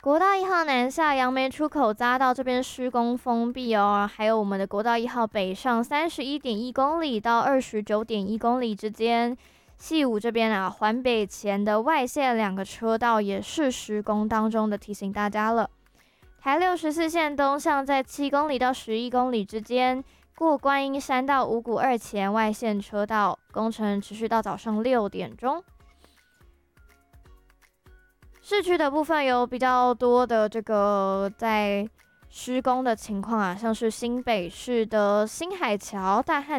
国道1号南下杨梅出口匝道这边施工封闭哦，还有我们的国道1号北上31.1公里到29.1公里之间。细五这边啊，环北前的外线2个车道也是施工当中的，提醒大家了。台614线东向在7公里到11公里之间，过观音山到五股2前外线车道工程持续到早上6点钟。市区的部分有比较多的这个在施工的情况啊，像是新北市的新海桥、大汉